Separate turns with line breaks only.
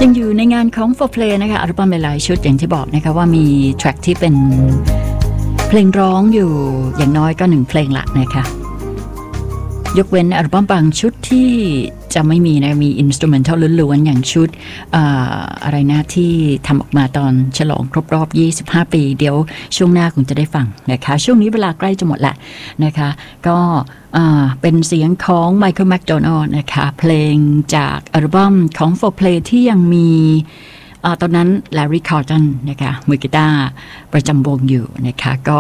ยังอยู่ในงานของ For Play นะคะอัลบั้มหลายๆชุดอย่างที่บอกนะคะว่ามีแทร็กที่เป็นเพลงร้องอยู่อย่างน้อยก็1เพลงละนะคะยกเว้นอัลบั้มบางชุดที่จะไม่มีนะมีอินสตูเมนทัลล้วนๆอย่างชุดอะไรนะที่ทำออกมาตอนฉลองครบรอบ25ปีเดี๋ยวช่วงหน้าคุณจะได้ฟังนะคะช่วงนี้เวลาใกล้จะหมดละนะคะก็เป็นเสียงของไมเคิลแมคโดนัลด์นะคะเพลงจากอัลบั้มของ For Play ที่ยังมีตอนนั้นแลรี่คาร์ตันนะคะมือกีตาร์ประจำวงอยู่นะคะก็